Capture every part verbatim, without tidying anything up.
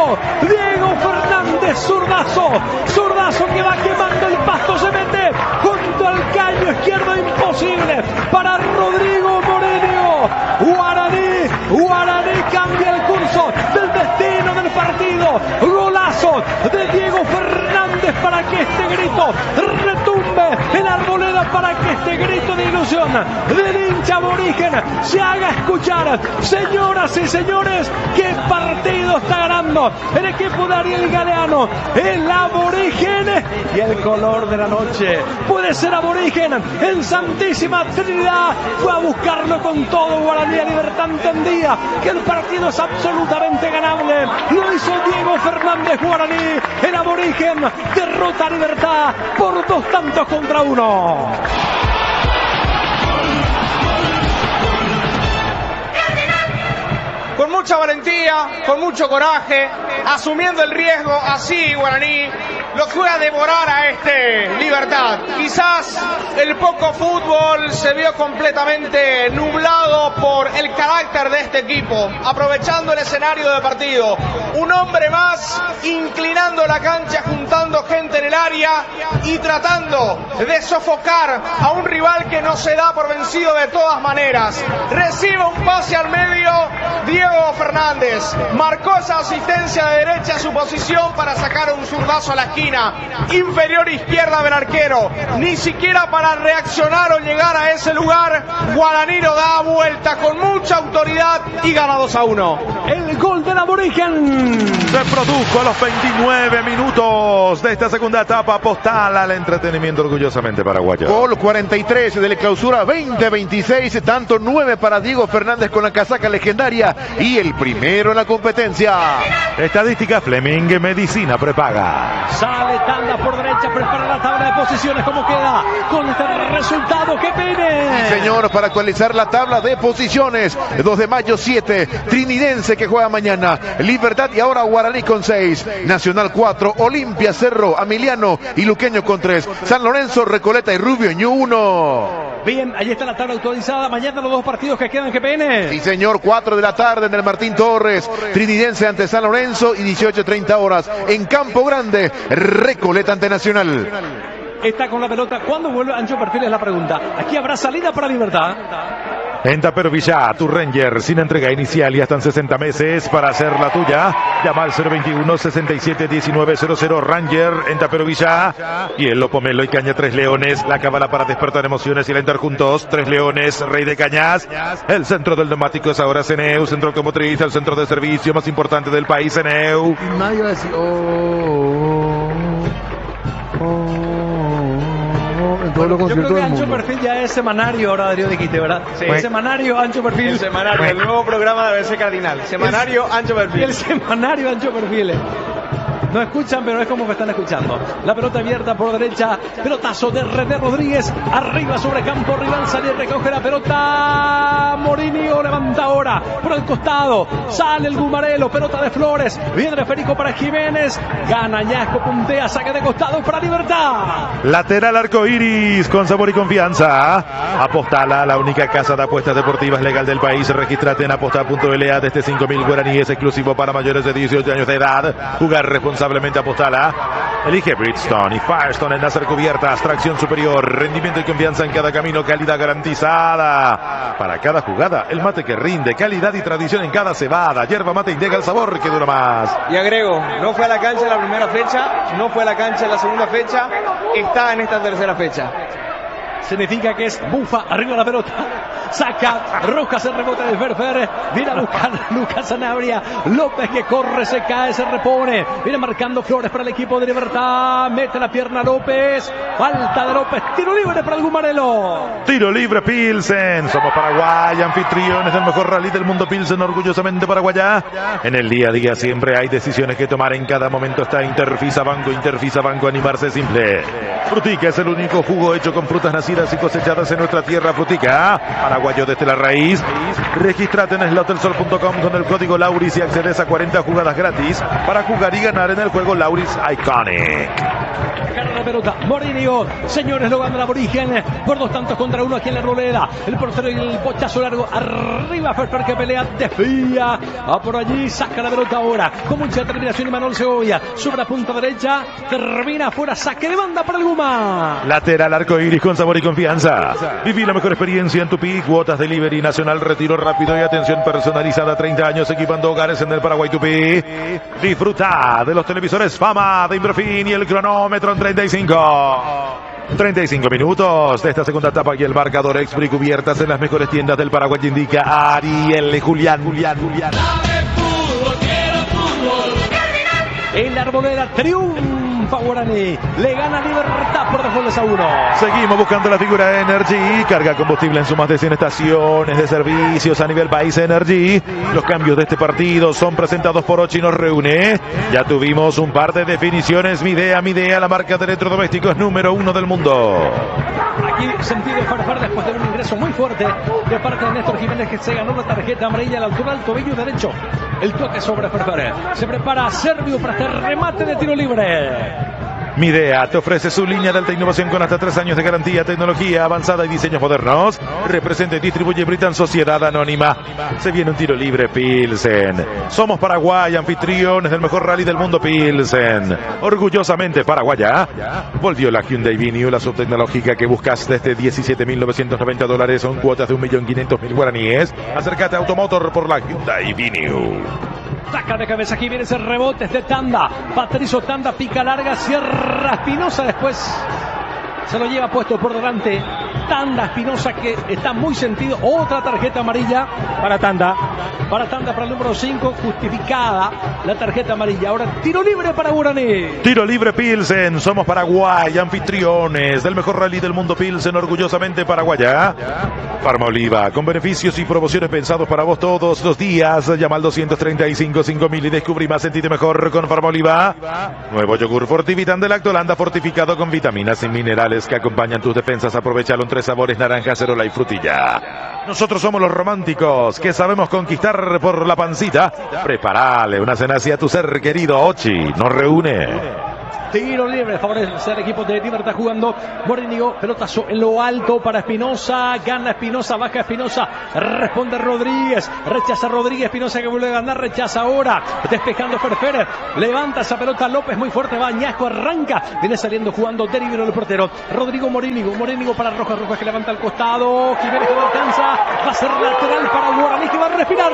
Diego, Diego Fernández, zurdazo, zurdazo que va quemando el pasto, se mete junto al caño izquierdo, imposible para Rodrigo Moreno. Guaraní, Guaraní cambia el curso del destino del partido. Golazo de Diego Fernández para que este grito retumbe en Arboleda, para que este grito de ilusión del hincha aborigen se haga escuchar. Señoras y señores, qué partido está ganando el equipo de Ariel Galeano, el aborigen, y el color de la noche puede ser aborigen en Santísima Trinidad. Fue a buscarlo con todo. Guaraní a Libertad entendía que el partido es absolutamente ganable. Lo hizo Diego Fernández. Guaraní, el aborigen, derrota a Libertad por dos tantos contra uno. Con mucha valentía, con mucho coraje, asumiendo el riesgo, así Guaraní lo fue a devorar a este Libertad. Quizás el poco fútbol se vio completamente nublado por el carácter de este equipo, aprovechando el escenario de partido. Un hombre más inclinando la cancha, juntando gente en el área y tratando de sofocar a un rival que no se da por vencido de todas maneras. Recibe un pase al medio Diego Fernández, marcó esa asistencia de derecha a su posición para sacar un zurdazo a la esquina inferior izquierda del arquero. Ni siquiera para reaccionar o llegar a ese lugar, Guaraní lo da vuelta con mucha autoridad y gana dos a uno. El gol del aborigen se produjo a los veintinueve minutos de esta segunda etapa. Postala al entretenimiento orgullosamente paraguayo. Gol cuarenta y tres de la clausura veinte veintiséis, tanto nueve para Diego Fernández con la casaca legendaria y el primero en la competencia. Estadística Fleming, medicina prepaga. Sale tanda por derecha, prepara la tabla de posiciones. ¿Cómo queda con este resultado? ¡Qué pene! Sí, señor, para actualizar la tabla de posiciones. dos de mayo siete, Trinidense que juega mañana, Libertad y ahora Guaraní con seis, Nacional cuatro, Olimpia, Cerro, Amiliano y Luqueño con tres, San Lorenzo, Recoleta y Rubio Ñu uno. Bien, ahí está la tabla actualizada. Mañana los dos partidos que quedan, ¿qué pene? Sí, señor, cuatro de la tarde en el Martín Torres, Trinidense ante San Lorenzo, y dieciocho treinta horas en Campo Grande, Recoleta ante Nacional. Está con la pelota. ¿Cuándo vuelve Ancho Perfil? Es la pregunta. Aquí habrá salida para Libertad. En Tapero Villa, tu Ranger, sin entrega inicial y hasta en sesenta meses para hacer la tuya. Llama al cero veintiuno, sesenta y siete, diecinueve cero cero. Ranger en Tapero Villa. Y el Lopomelo y Caña Tres Leones, la cábala para despertar emociones y alentar juntos. Tres Leones, Rey de Cañas. El centro del neumático es ahora Ceneu, centro automotriz, el centro de servicio más importante del país, Ceneu. Nadie va a decir, oh, oh, oh. Bueno, yo creo que Ancho Perfil ya es semanario ahora, Darío de Quite, ¿verdad? Sí. El semanario Ancho Perfil. El semanario, el nuevo programa de A B C Cardinal. Semanario el, Ancho Perfil. El semanario Ancho Perfil. No escuchan, pero es como que están escuchando. La pelota abierta por derecha. Pelotazo de René Rodríguez. Arriba sobre campo rival. Sale y recoge la pelota. Morinio levanta ahora por el costado. Sale el Gumarelo. Pelota de Flores. Viene el esférico para Jiménez. Gana Ñasco. Puntea. Saque de costado para Libertad. Lateral arcoiris con sabor y confianza. Apostala, la única casa de apuestas deportivas legal del país. Registrate en aposta punto l a desde cinco mil guaraníes, exclusivo para mayores de dieciocho años de edad. Jugar responsablemente. Apostala. Elige Bridgestone y Firestone en láser cubiertas, tracción superior, rendimiento y confianza en cada camino, calidad garantizada. Para cada jugada, el mate que rinde, calidad y tradición en cada cebada. Yerba mate indica el sabor que dura más. Y agrego, no fue a la cancha en la primera fecha, no fue a la cancha en la segunda fecha, está en esta tercera fecha. Significa que es bufa, arriba la pelota, saca, Rojas el rebote de Ferfer, viene a buscar Lucas Sanabria, López que corre, se cae, se repone, viene marcando Flores para el equipo de Libertad, mete la pierna López, falta de López, tiro libre para el Gumarelo. Tiro libre Pilsen, somos Paraguay, anfitriones del mejor rally del mundo, Pilsen orgullosamente paraguaya. En el día a día siempre hay decisiones que tomar, en cada momento está Interfisa Banco, Interfisa Banco, animarse simple. Frutica es el único jugo hecho con frutas nacidas y cosechadas en nuestra tierra. Frutica, paraguayo desde la raíz. Regístrate en slotelsol punto com con el código Lauris y accedes a cuarenta jugadas gratis para jugar y ganar en el juego Lauris Iconic. Gana la pelota Morinio. Señores, lo gana el aborigen por dos tantos contra uno aquí en la Arboleda. El portero y el bochazo largo. Arriba Ferfer que pelea, desvía. Va por allí, saca la pelota ahora. Con mucha determinación y Manuel Segovia. Sobre la punta derecha. Termina afuera. Saque de banda para el Guma. Lateral arco iris con sabor y confianza. Viví la mejor experiencia en Tupi. Cuotas delivery nacional. Retiro rápido y atención personalizada. treinta años equipando hogares en el Paraguay Tupi. Disfruta de los televisores Fama de Imbrofin y el cronómetro en treinta y cinco. treinta y cinco minutos de esta segunda etapa y el marcador Expri cubiertas en las mejores tiendas del Paraguay indica Ariel Julián, Julián, Julián. En la Arboleda triunfa Guaraní. Le gana Libertad por dos goles a uno. Seguimos buscando la figura de Energy. Carga combustible en sus más de cien estaciones de servicios a nivel país Energy. Los cambios de este partido son presentados por Ochi Nos Reúne. Ya tuvimos un par de definiciones. Midea, Midea, la marca de electrodomésticos número uno del mundo. Aquí sentido Farfar después de un ingreso muy fuerte de parte de Néstor Jiménez, que se ganó la tarjeta amarilla a la altura del tobillo derecho. El toque sobre Farfar. Se prepara Servio para este remate de tiro libre. Midea te ofrece su línea de alta innovación con hasta tres años de garantía, tecnología avanzada y diseños modernos. Representa y distribuye Britan Sociedad Anónima. Se viene un tiro libre Pilsen. Somos Paraguay, anfitriones del mejor rally del mundo Pilsen. Orgullosamente paraguaya. Volvió la Hyundai Venue, la subtecnológica que buscas desde diecisiete mil novecientos noventa dólares. Son cuotas de un millón quinientos mil guaraníes. Acércate a Automotor por la Hyundai Venue. Saca de cabeza, aquí viene ese rebote de Tanda. Patricio Tanda pica larga, cierra Espinosa, después se lo lleva puesto por delante Tanda. Espinosa que está muy sentido. Otra tarjeta amarilla para Tanda. Para Tanda, para el número cinco, justificada la tarjeta amarilla. Ahora tiro libre para Guaraní. Tiro libre Pilsen. Somos Paraguay, anfitriones del mejor rally del mundo Pilsen, orgullosamente paraguaya. Farma Oliva, con beneficios y promociones pensados para vos todos los días. Llama al doscientos treinta y cinco cinco mil y descubrí más, sentite mejor con Farma Oliva. Nuevo yogur Fortivitan de Lactolanda, fortificado con vitaminas y minerales que acompañan tus defensas. Aprovechalo en tres sabores: naranja, acerola y frutilla. Nosotros somos los románticos que sabemos conquistar por la pancita. Preparale una cena hacia tu ser querido. Ochi Nos Reúne. Tiro libre, favorece al equipo de Libertad jugando Morinio. Pelotazo en lo alto para Espinosa. Gana Espinosa, baja Espinosa. Responde Rodríguez. Rechaza Rodríguez. Espinosa que vuelve a ganar. Rechaza ahora. Despejando Ferfer. Levanta esa pelota López muy fuerte. Va Ñasco, arranca. Viene saliendo jugando Derivero el portero. Rodrigo Morínigo. Morínigo para Rojas. Rojas que levanta al costado. Jiménez que no alcanza. Va a ser lateral para Guaraní que va a respirar.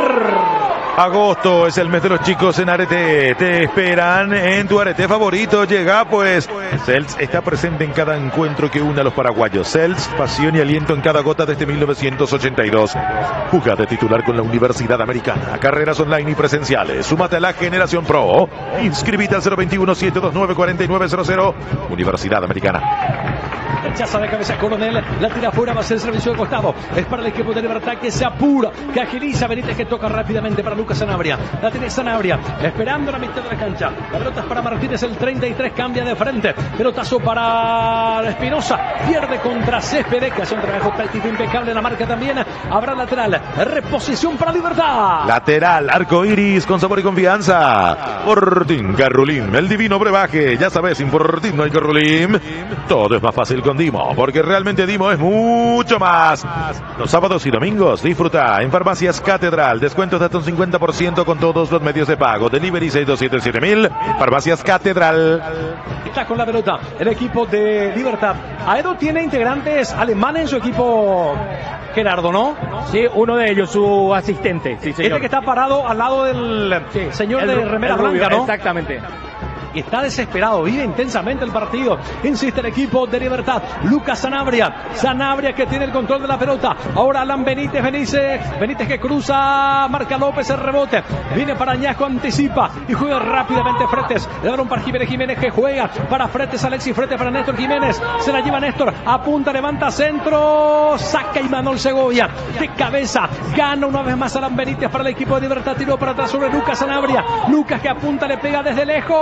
Agosto es el mes de los chicos en Arete. Te esperan en tu arete favorito. Llega pues Seltz está presente en cada encuentro que une a los paraguayos. Seltz, pasión y aliento en cada gota desde mil novecientos ochenta y dos. Juega de titular con la Universidad Americana. Carreras online y presenciales. Súmate a la Generación Pro. Inscribite al cero veintiuno, setecientos veintinueve, cuarenta y nueve cero cero. Universidad Americana. Rechaza de cabeza Coronel, la tira afuera, va a ser servicio de costado. Es para el equipo de Libertad que se apura, que agiliza. Benítez que toca rápidamente para Lucas Sanabria. La tiene Sanabria, esperando la mitad de la cancha. La pelota es para Martínez, el treinta y tres, cambia de frente. Pelotazo para Espinosa, pierde contra Céspedes, que hace un trabajo táctico impecable. La marca también, habrá lateral. Reposición para Libertad. Lateral, arco iris con sabor y confianza. Fortín Carrulín, el divino brebaje. Ya sabes, sin Fortín no hay Carrulín. Todo es más fácil con Dimo, porque realmente Dimo es mucho más. Los sábados y domingos disfruta en Farmacias Catedral. Descuentos de hasta un cincuenta por ciento con todos los medios de pago. Delivery seis dos siete siete mil. Farmacias Catedral. Está con la pelota el equipo de Libertad. Aedo tiene integrantes alemanes en su equipo, Gerardo, ¿no? Sí, uno de ellos, su asistente. Sí, señor. Este que está parado al lado del sí, señor el, de remera blanca, ¿no? Exactamente. Y está desesperado, vive intensamente el partido. Insiste el equipo de Libertad. Lucas Sanabria. Sanabria que tiene el control de la pelota. Ahora Alan Benítez. Benítez, Benítez que cruza. Marca López el rebote. Viene para Ñasco, anticipa. Y juega rápidamente Fretes. Le da un par Jiménez. Jiménez que juega para Fretes. Alexis Fretes para Néstor Jiménez. Se la lleva Néstor. Apunta, levanta centro. Saca Imanol Segovia. De cabeza. Gana una vez más Alan Benítez para el equipo de Libertad. Tiró para atrás sobre Lucas Sanabria. Lucas que apunta, le pega desde lejos.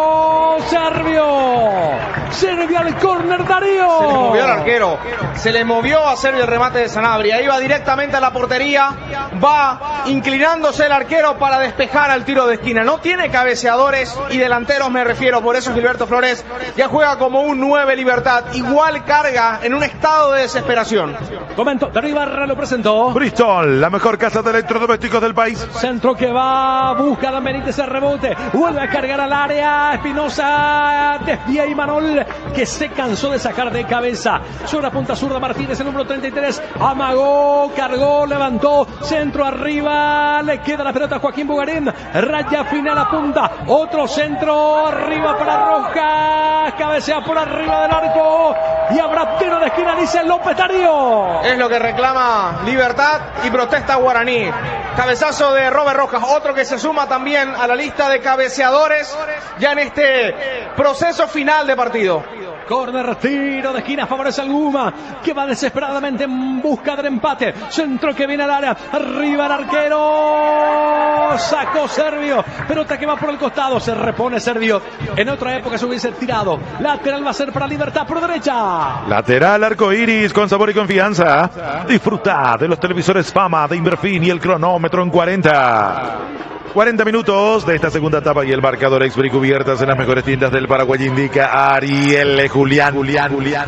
Servio. Servio al córner, Darío. Se le movió al arquero. Se le movió a Servio el remate de Sanabria. Iba directamente a la portería. Va inclinándose el arquero para despejar al tiro de esquina. No tiene cabeceadores y delanteros, me refiero. Por eso Gilberto Flores ya juega como un nueve Libertad. Igual carga en un estado de desesperación. Comento, Darío Ibarra lo presentó. Bristol, la mejor casa de electrodomésticos del país. Centro que va, busca a Benítez el rebote. Vuelve a cargar al área. Espinosa desvía y Manol, que se cansó de sacar de cabeza. Sobre la punta zurda Martínez, el número treinta y tres. Amagó, cargó, levantó. Centro arriba. Le queda la pelota a Joaquín Bugarín. Raya final a punta. Otro centro arriba para Rojas. Cabecea por arriba del arco. Y habrá tiro de esquina, dice López Darío. Es lo que reclama Libertad y protesta Guaraní. Cabezazo de Robert Rojas, otro que se suma también a la lista de cabeceadores ya en este proceso final de partido. Corner, tiro de esquina, favorece al Guma, que va desesperadamente en busca del empate. Centro que viene al área, arriba el arquero. Sacó Servio, pelota que va por el costado, se repone Servio. En otra época se hubiese tirado. Lateral va a ser para Libertad por derecha. Lateral arcoiris con sabor y confianza. Disfruta de los televisores Fama de Inverfin y el cronómetro en cuarenta. cuarenta minutos de esta segunda etapa y el marcador Express cubiertas en las mejores tiendas del Paraguay indica Ariel Julián, Julián, Julián.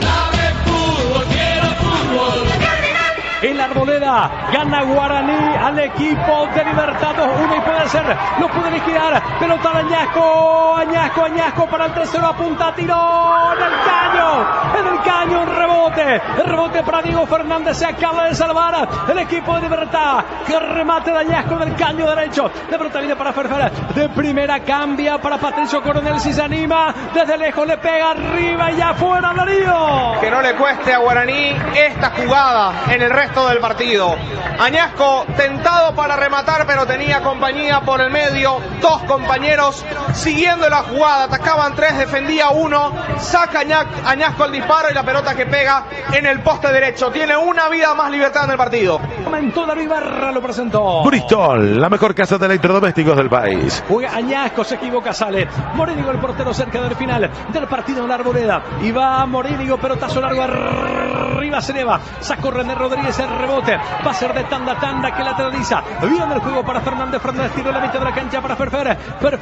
En la Arboleda gana Guaraní al equipo de Libertad dos uno y puede ser, lo puede liquidar. Pelota de Añasco, Añasco, Añasco para el tercero, apunta, tiro en el caño, en el caño, un rebote, el rebote para Diego Fernández, se acaba de salvar el equipo de Libertad. Que remate de Añasco del caño derecho, la pelota viene para Ferfer, de primera cambia para Patricio Coronel, si se anima, desde lejos le pega arriba y afuera Darío. Que no le cueste a Guaraní esta jugada en el resto del partido. Añasco tentado para rematar, pero tenía compañía por el medio, dos compañeros siguiendo la jugada, atacaban tres, defendía uno, saca Añasco el disparo y la pelota que pega en el poste derecho. Tiene una vida más Libertad en el partido. Comentó Darío Ibarra, lo presentó. Bristol, la mejor casa de electrodomésticos del país. Juega Añasco, se equivoca, sale Morínigo, el portero, cerca del final del partido en la Arboleda. Y va Morínigo, pelotazo largo arriba, se eleva, sacó René Rodríguez el rebote, va a ser de tanda a tanda que lateraliza. Viene el juego para Fernández, Fernández tiro la mitad de la cancha para Ferfer,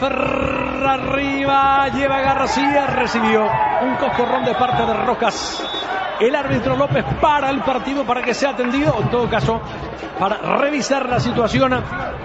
Ferfer arriba, lleva García, recibió un coscorrón de parte de Rojas. El árbitro López para el partido para que sea atendido, en todo caso, para revisar la situación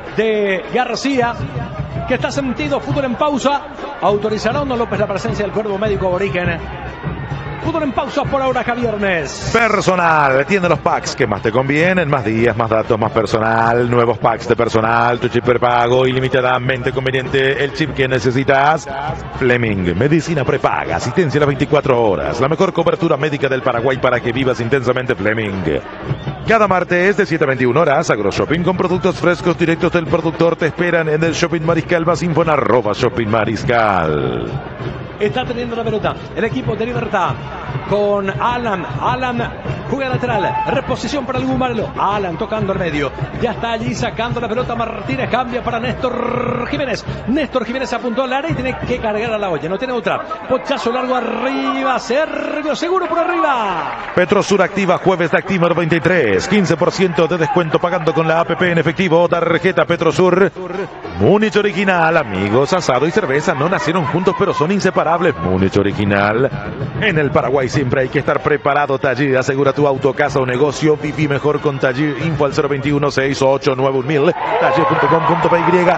de García, que está sentido. Fútbol en pausa. ¿Autorizará o no López la presencia del cuerpo médico aborigen? Fútbol en pausa por ahora, acá viernes. Personal, tiene los packs que más te convienen, más días, más datos, más personal, nuevos packs de personal, tu chip prepago, ilimitadamente conveniente, el chip que necesitas. Fleming, medicina prepaga, asistencia a las veinticuatro horas, la mejor cobertura médica del Paraguay para que vivas intensamente. Fleming. Cada martes de siete a veintiuna horas, AgroShopping con productos frescos directos del productor te esperan en el Shopping Mariscal. Más info en arroba Shopping Mariscal. Está teniendo la pelota el equipo de Libertad con Alan. Alan juega lateral, reposición para el Gumarelo. Alan tocando al medio, ya está allí sacando la pelota. Martínez cambia para Néstor Jiménez. Néstor Jiménez apuntó al área y tiene que cargar a la olla, no tiene otra. Pochazo largo arriba, Servio seguro por arriba. Petrosur activa jueves de Actimor veintitrés, quince por ciento de descuento pagando con la A P P en efectivo, tarjeta Petrosur. Múnich original, amigos, asado y cerveza no nacieron juntos pero son inseparables. Múnich original. En el Paraguay siempre hay que estar preparado. Tallir, asegura tu auto, casa o negocio. Viví mejor con Tallir. Info al cero veintiuno, seiscientos ochenta y nueve mil. Tallir punto com punto p y.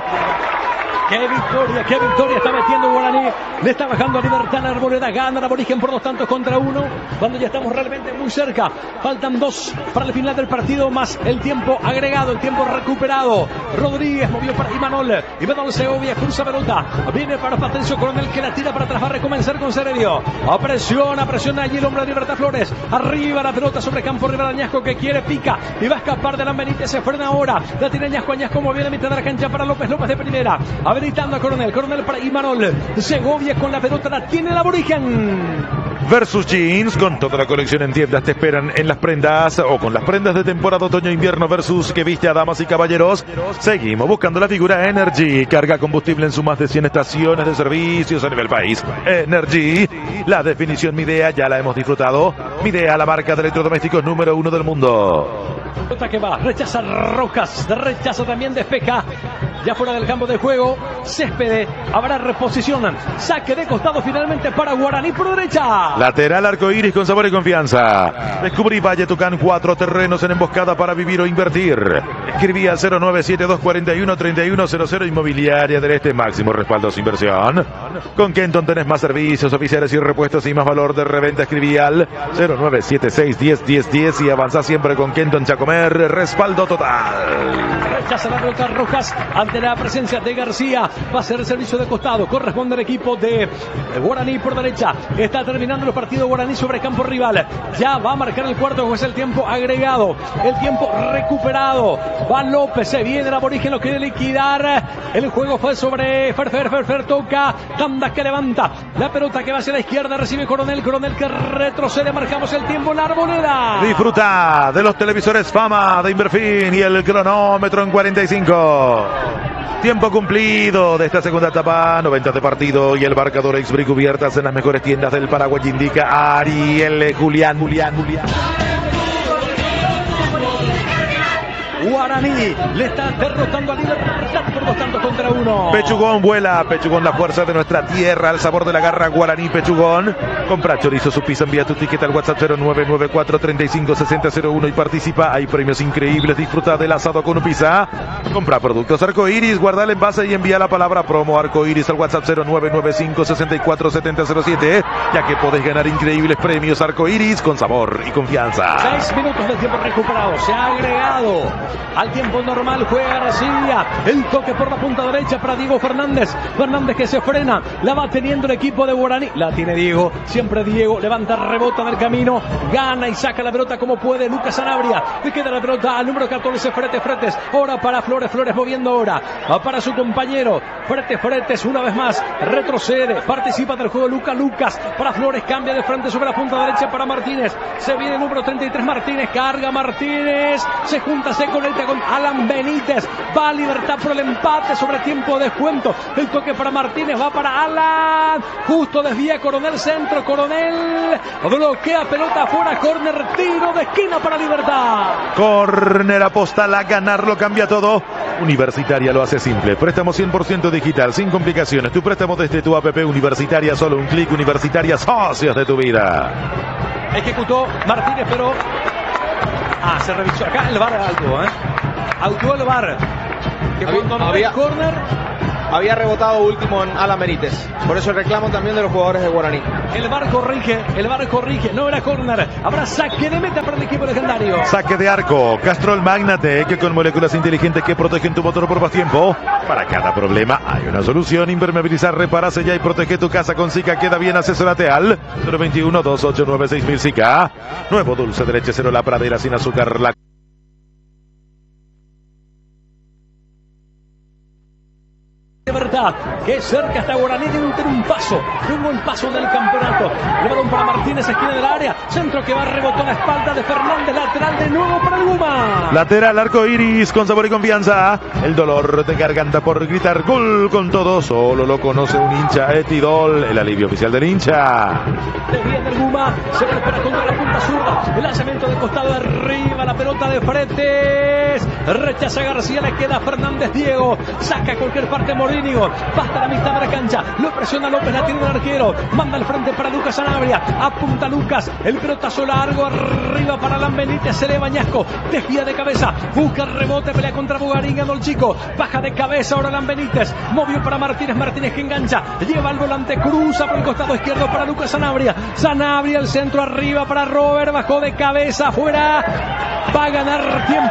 ¡Qué victoria! ¡Qué victoria! Está metiendo Guaraní. Le está bajando a Libertad. Arboleda gana el aborigen por dos tantos contra uno. Cuando ya estamos realmente muy cerca. Faltan dos para el final del partido. Más el tiempo agregado, el tiempo recuperado. Rodríguez movió para Imanol. Imanol Segovia cruza pelota. Viene para Patricio Coronel que la tira para atrás. Va a recomenzar con Servio. Presiona, presiona allí el hombre de Libertad Flores. Arriba la pelota sobre campo rival. Añasco que quiere, pica. Y va a escapar de la Benítez. Se frena ahora. La tiene Añasco. Añasco movió la mitad de la cancha para López. López de primera. A habilitando a Coronel, Coronel para Imanol, Segovia con la pelota, la tiene el aborigen. versus jeans, con toda la colección en tiendas te esperan en las prendas o con las prendas de temporada otoño-invierno versus que viste a damas y caballeros. Seguimos buscando la figura Energy, carga combustible en sus más de cien estaciones de servicios a nivel país. Energy, la definición Midea ya la hemos disfrutado. Midea, la marca de electrodomésticos número uno del mundo. Pelota que va, rechaza Rojas, rechaza también Despeja. Ya fuera del campo de juego, Céspedes, habrá reposición, saque de costado finalmente para Guaraní por derecha. Lateral arcoíris con sabor y confianza. Descubrí Valle Tucán, cuatro terrenos en emboscada para vivir o invertir. Escribí al cero nueve siete dos cuatro uno tres uno cero cero, Inmobiliaria del Este, máximo respaldo a su inversión. Con Kenton tenés más servicios oficiales y repuestos y más valor de reventa. Escribí al cero nueve siete seis uno cero uno cero uno cero y avanza siempre con Kenton Chacomer, respaldo total. Rechaza la pelota Rojas ante la presencia de García. Va a hacer el servicio de costado. Corresponde al equipo de Guaraní por derecha. Está terminando el partido Guaraní sobre campo rival. Ya va a marcar el cuarto, pues el tiempo agregado. El tiempo recuperado. Va López, se viene el aborigen, lo quiere liquidar. El juego fue sobre Fer, Fer, Fer, Fer, toca. Candas que levanta. La pelota que va hacia la izquierda. Recibe Coronel. Coronel que retrocede. Marcamos el tiempo en la Arboleda. Disfruta de los televisores Fama de Inverfin y el cronómetro en cuarenta y cinco. Tiempo cumplido de esta segunda etapa, noventa de partido y el marcador Exbri cubiertas en las mejores tiendas del Paraguay indica Ariel Julián, Julián, Julián. Guaraní le está derrotando a Libertad por dos tantos contra uno. Pechugón vuela, Pechugón, la fuerza de nuestra tierra, el sabor de la garra. Guaraní Pechugón. Compra chorizo su pizza, envía tu ticket al WhatsApp cero nueve nueve cuatro tres cinco seis cero cero uno y participa. Hay premios increíbles, disfruta del asado con pizza. Compra productos Arcoiris, guarda el envase y envía la palabra promo Arcoiris al WhatsApp cero nueve nueve cinco seis cuatro siete cero cero siete, ya que podés ganar increíbles premios Arcoiris con sabor y confianza. Seis minutos de tiempo recuperado, se ha agregado al tiempo normal. Juega García, el toque por la punta derecha para Diego Fernández. Fernández que se frena, la va teniendo el equipo de Guaraní. La tiene Diego, siempre Diego, levanta, rebota del camino, gana y saca la pelota como puede Lucas Sanabria. Le queda la pelota al número catorce, Fretes, Fretes. Ahora para Flores, Flores moviendo ahora para su compañero. Fretes, Fretes una vez más, retrocede, participa del juego Lucas, Lucas para Flores, cambia de frente sobre la punta derecha para Martínez. Se viene el número treinta y tres, Martínez, carga Martínez, se junta, se conecta con Alan Benítez. Va a Libertad por el empate sobre tiempo de descuento. El toque para Martínez, va para Alan. Justo desvía Coronel, centro, Coronel. Bloquea, pelota afuera, córner, tiro de esquina para Libertad. Córner, apostal a ganarlo, cambia todo. Universitaria lo hace simple. Préstamo cien por ciento digital, sin complicaciones. Tu préstamo desde tu app Universitaria, solo un clic. Universitaria, socios de tu vida. Ejecutó Martínez, pero... Ah, se revisó. Acá el V A R algo, ¿eh? Actuó el V A R. Que cuando no había córner... Había rebotado último en Alan Benítez. Por eso el reclamo también de los jugadores de Guaraní. El V A R corrige, el V A R corrige. No era córner. Habrá saque de meta para el equipo legendario. Saque de arco. Castrol Magnate, que con moléculas inteligentes que protegen tu motor por más tiempo. Para cada problema hay una solución. Impermeabilizar, repara, sella y protege tu casa con Zika. Queda bien, asesórate al cero veintiuno, dos ocho nueve seis mil Zika. Nuevo dulce de leche cero La Pradera sin azúcar. La de verdad, que cerca está Guaraní, debe tener un paso, un buen paso del campeonato. Le balón para Martínez, esquina del área, centro que va, rebotó la espalda de Fernández, lateral de nuevo para el Guma. Lateral arcoiris con sabor y confianza. El dolor de garganta por gritar gol con todo, solo lo conoce un hincha. Etidol, el alivio oficial del hincha. Desvía del Guma, se va a esperar contra la punta zurda, el lanzamiento de costado de arriba, la pelota de Fretes, rechaza García, le queda Fernández, Diego, saca a cualquier parte Morínigo, va hasta la mitad de la cancha, lo presiona López, la tiene el arquero, manda al frente para Lucas Sanabria, apunta Lucas, el pelotazo largo arriba para Alan Benítez, se eleva Ñasco, desvía de cabeza, busca el rebote, pelea contra Bugarín, ganó el chico, baja de cabeza ahora Alan Benítez, movió para Martínez, Martínez que engancha, lleva al volante, cruza por el costado izquierdo para Lucas Sanabria, Sanabria el centro arriba para Robert, bajó de cabeza afuera, va a ganar tiempo.